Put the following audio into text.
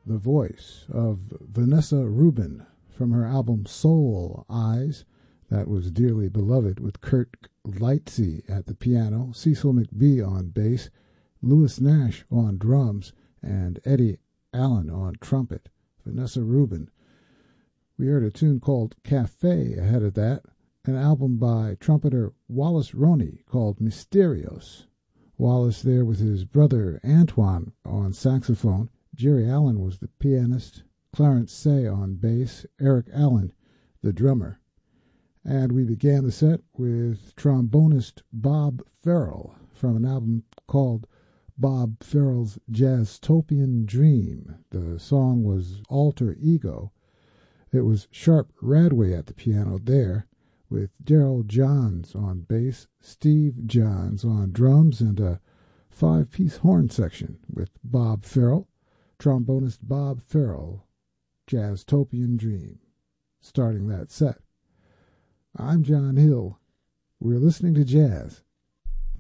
the voice of Vanessa Rubin from her album Soul Eyes, that was dearly beloved, with Kurt Lightsey at the piano, Cecil McBee on bass, Louis Nash on drums, and Eddie Allen on trumpet. Vanessa Rubin. We heard a tune called Cafe ahead of that, an album by trumpeter Wallace Roney called Mysterios. Wallace there with his brother Antoine on saxophone. Jerry Allen was the pianist, Clarence Say on bass, Eric Allen the drummer. And we began the set with trombonist Bob Farrell from an album called Bob Farrell's Jazztopian Dream. The song was Alter Ego. It was Sharp Radway at the piano there, with Daryl Johns on bass, Steve Johns on drums, and a five-piece horn section with Bob Farrell, trombonist Bob Farrell, Jazztopian Dream, starting that set. I'm John Hill. We're listening to jazz